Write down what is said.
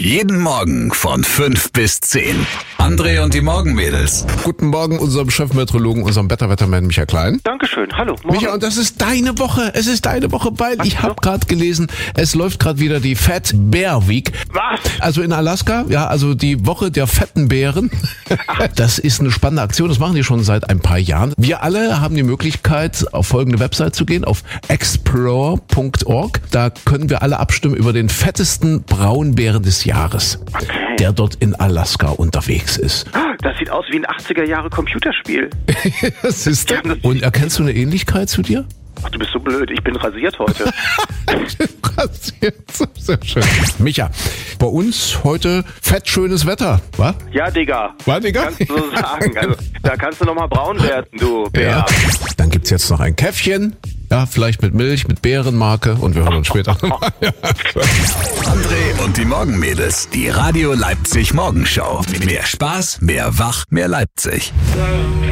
Jeden Morgen von 5 bis 10. André und die Morgenmädels. Guten Morgen unserem Chefmeteorologen, unserem Wetterwettermann Micha Klein. Dankeschön, hallo. Morgen. Micha, und das ist deine Woche. Es ist deine Woche, weil ich habe gerade gelesen, es läuft gerade wieder die Fat Bear Week. Was? Also in Alaska, ja, also die Woche der fetten Bären. Das ist eine spannende Aktion, das machen die schon seit ein paar Jahren. Wir alle haben die Möglichkeit, auf folgende Website zu gehen, auf explore.org. Da können wir alle abstimmen über den fettesten Braunbären des Jahres, der dort in Alaska unterwegs ist. Das sieht aus wie ein 80er-Jahre Computerspiel. Das ist und erkennst du eine Ähnlichkeit zu dir? Ach, du bist so blöd, ich bin rasiert heute. Sehr schön. Micha, bei uns heute fettschönes Wetter, wa? Ja, Digga. War, Digga? Kannst du so sagen. Also, da kannst du nochmal braun werden, du Bär. Ja. Dann gibt's jetzt noch ein Käffchen. Ja, vielleicht mit Milch, mit Beerenmarke und wir hören uns später. Ja. André und die Morgenmädels. Die Radio Leipzig Morgenshow. Mehr Spaß, mehr Wach, mehr Leipzig.